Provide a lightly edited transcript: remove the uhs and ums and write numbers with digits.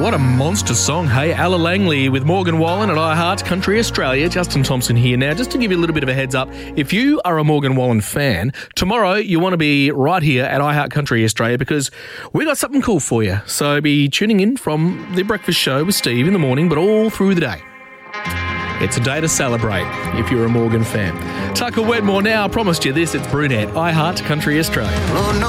What a monster song, hey? Ella Langley with Morgan Wallen at iHeart Country Australia. Justin Thompson here now. Just to give you a little bit of a heads up, if you are a Morgan Wallen fan, tomorrow you want to be right here at iHeart Country Australia because we got something cool for you. So be tuning in from the breakfast show with Steve in the morning, but all through the day. It's a day to celebrate if you're a Morgan fan. Tucker Wedmore now. I promised you this. It's Brunette, iHeart Country Australia. Oh, no.